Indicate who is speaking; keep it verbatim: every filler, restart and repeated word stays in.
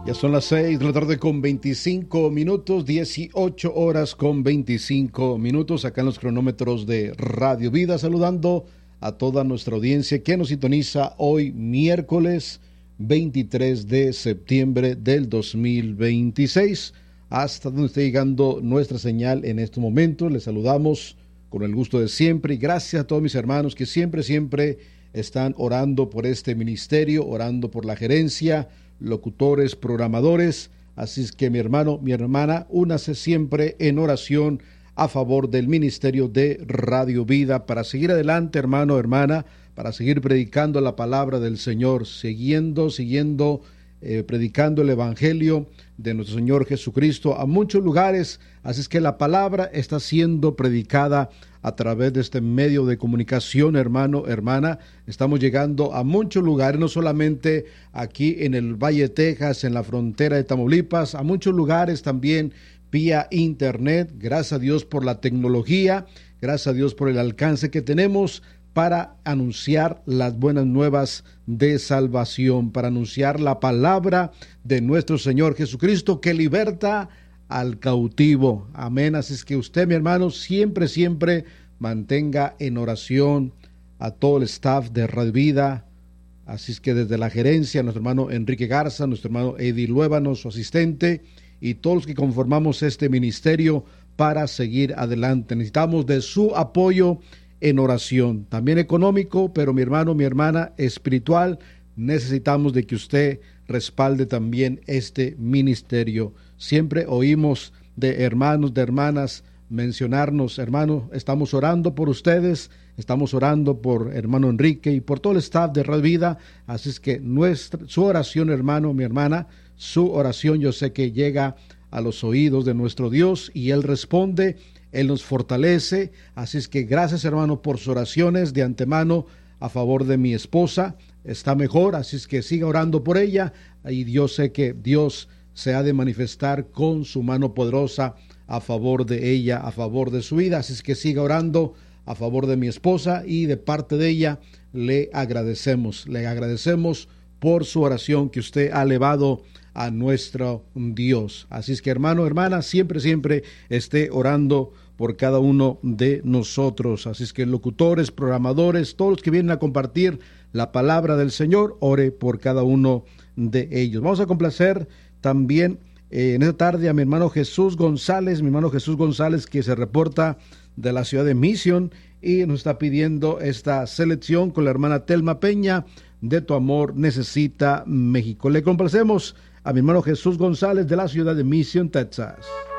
Speaker 1: Ya son las seis de la tarde con veinticinco minutos, dieciocho horas con veinticinco minutos, acá en los cronómetros de Radio Vida, saludando a toda nuestra audiencia que nos sintoniza hoy miércoles veintitrés de septiembre del dos mil veintiséis, hasta donde está llegando nuestra señal en estos momentos. Les saludamos con el gusto de siempre y gracias a todos mis hermanos que siempre, siempre están orando por este ministerio, orando por la gerencia, locutores, programadores. Así es que mi hermano, mi hermana, únase siempre en oración a favor del ministerio de Radio Vida para seguir adelante, hermano, hermana, para seguir predicando la palabra del Señor, siguiendo, siguiendo, eh, predicando el evangelio de nuestro Señor Jesucristo a muchos lugares. Así es que la palabra está siendo predicada a través de este medio de comunicación, hermano, hermana. Estamos llegando a muchos lugares, no solamente aquí en el Valle de Texas, en la frontera de Tamaulipas, a muchos lugares también vía internet. Gracias a Dios por la tecnología, gracias a Dios por el alcance que tenemos para anunciar las buenas nuevas de salvación, para anunciar la palabra de nuestro Señor Jesucristo que liberta al cautivo. Amén. Así es que usted, mi hermano, siempre, siempre mantenga en oración a todo el staff de Radio Vida. Así es que desde la gerencia, nuestro hermano Enrique Garza, nuestro hermano Eddie Luébano, su asistente, y todos los que conformamos este ministerio para seguir adelante. Necesitamos de su apoyo en oración, también económico, pero mi hermano, mi hermana, espiritual. Necesitamos de que usted respalde también este ministerio. Siempre oímos de hermanos, de hermanas mencionarnos: hermano, estamos orando por ustedes, estamos orando por hermano Enrique y por todo el staff de Radio Vida. Así es que nuestra, su oración, hermano, mi hermana, su oración yo sé que llega a los oídos de nuestro Dios y Él responde, Él nos fortalece. Así es que gracias, hermano, por sus oraciones de antemano a favor de mi esposa. Está mejor, así es que siga orando por ella y yo sé que Dios se ha de manifestar con su mano poderosa a favor de ella, a favor de su vida. Así es que siga orando a favor de mi esposa y de parte de ella le agradecemos, le agradecemos por su oración que usted ha elevado a nuestro Dios. Así es que, hermano, hermana, siempre, siempre esté orando por cada uno de nosotros. Así es que locutores, programadores, todos los que vienen a compartir la palabra del Señor, ore por cada uno de ellos. Vamos a complacer también eh, en esta tarde a mi hermano Jesús González, mi hermano Jesús González, que se reporta de la ciudad de Mission y nos está pidiendo esta selección con la hermana Telma Peña, de Tu Amor Necesita México. Le complacemos a mi hermano Jesús González de la ciudad de Mission, Texas.